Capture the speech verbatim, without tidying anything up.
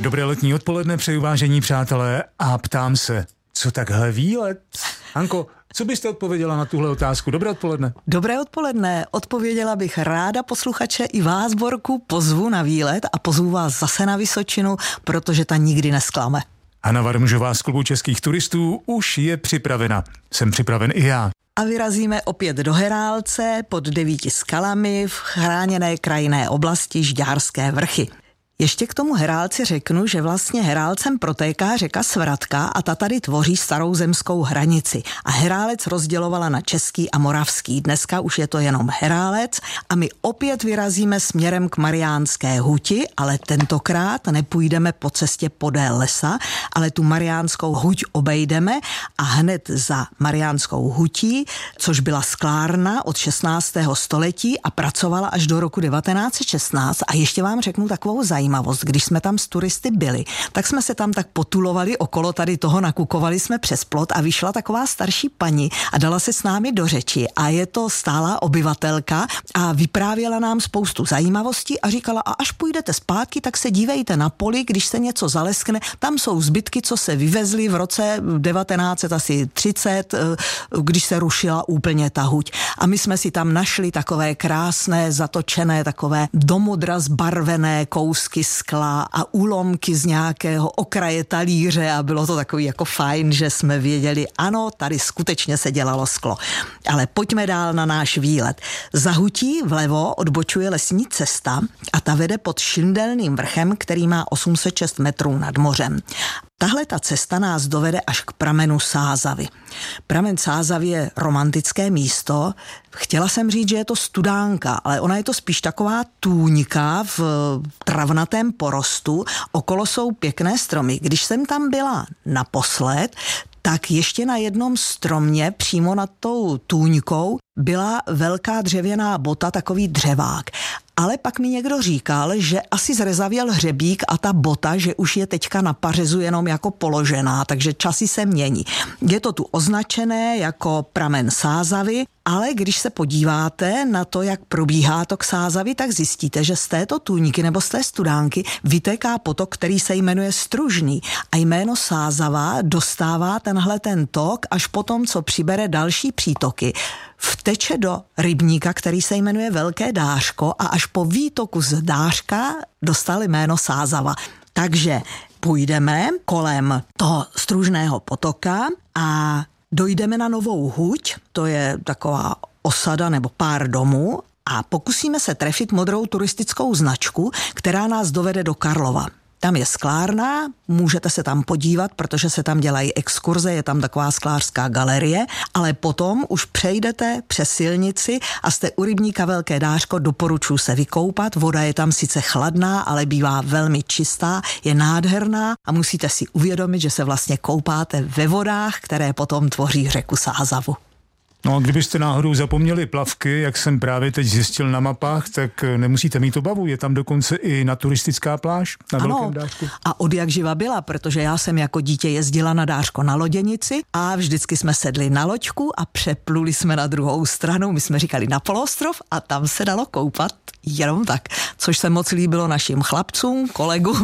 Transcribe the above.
Dobré letní odpoledne přeju, vážení přátelé, a ptám se, co takhle výlet? Anko, co byste odpověděla na tuhle otázku? Dobré odpoledne. Dobré odpoledne. Odpověděla bych ráda posluchače i vás, Borku, pozvu na výlet a pozvu vás zase na Vysočinu, protože ta nikdy nesklame. Hana Varmžová z Klubu českých turistů už je připravena. Jsem připraven i já. A vyrazíme opět do Herálce pod devíti skalami v chráněné krajinné oblasti Žďárské vrchy. Ještě k tomu Herálci řeknu, že vlastně Herálcem protéká řeka Svratka a ta tady tvoří starou zemskou hranici. A Herálec rozdělovala na český a moravský. Dneska už je to jenom Herálec a my opět vyrazíme směrem k Mariánské huti, ale tentokrát nepůjdeme po cestě podél lesa, ale tu Mariánskou huť obejdeme a hned za Mariánskou hutí, což byla sklárna od šestnáctého století a pracovala až do roku devatenáct set šestnáct. A ještě vám řeknu takovou zajímavost. Když jsme tam s turisty byli, tak jsme se tam tak potulovali okolo tady toho, nakukovali jsme přes plot a vyšla taková starší paní a dala se s námi do řeči a je to stálá obyvatelka a vyprávěla nám spoustu zajímavostí a říkala, a až půjdete zpátky, tak se dívejte na poli, když se něco zaleskne, tam jsou zbytky, co se vyvezly v roce devatenáct set třicet, když se rušila úplně ta huť. A my jsme si tam našli takové krásné, zatočené, takové domodra zbarvené kousky skla a úlomky z nějakého okraje talíře a bylo to takový jako fajn, že jsme věděli, ano, tady skutečně se dělalo sklo. Ale pojďme dál na náš výlet. Za hutí vlevo odbočuje lesní cesta a ta vede pod Šindelným vrchem, který má osm set šest metrů nad mořem. Tahle ta cesta nás dovede až k pramenu Sázavy. Pramen Sázavy je romantické místo. Chtěla jsem říct, že je to studánka, ale ona je to spíš taková tůňka v travnatém porostu. Okolo jsou pěkné stromy. Když jsem tam byla naposled, tak ještě na jednom stromě přímo nad tou tůňkou byla velká dřevěná bota, takový dřevák. Ale pak mi někdo říkal, že asi zrezavěl hřebík a ta bota, že už je teďka na pařezu jenom jako položená, takže časy se mění. Je to tu označené jako pramen Sázavy, ale když se podíváte na to, jak probíhá tok Sázavy, tak zjistíte, že z této tůňky nebo z té studánky vytéká potok, který se jmenuje Stružný. A jméno Sázava dostává tenhle ten tok až potom, co přibere další přítoky. Vteče do rybníka, který se jmenuje Velké Dářko a až po výtoku z Dářka dostal jméno Sázava. Takže půjdeme kolem toho Stružného potoka a dojdeme na Novou huť, to je taková osada nebo pár domů a pokusíme se trefit modrou turistickou značku, která nás dovede do Karlova. Tam je sklárna, můžete se tam podívat, protože se tam dělají exkurze, je tam taková sklářská galerie, ale potom už přejdete přes silnici a jste u rybníka Velké Dářko, doporučuji se vykoupat, voda je tam sice chladná, ale bývá velmi čistá, je nádherná a musíte si uvědomit, že se vlastně koupáte ve vodách, které potom tvoří řeku Sázavu. No a kdybyste náhodou zapomněli plavky, jak jsem právě teď zjistil na mapách, tak nemusíte mít obavu, je tam dokonce i naturistická pláž na ano, Velkém Dářku. A od jak živa byla, protože já jsem jako dítě jezdila na Dářko na loděnici a vždycky jsme sedli na loďku a přepluli jsme na druhou stranu, my jsme říkali na poloostrov a tam se dalo koupat jenom tak, což se moc líbilo našim chlapcům, kolegům,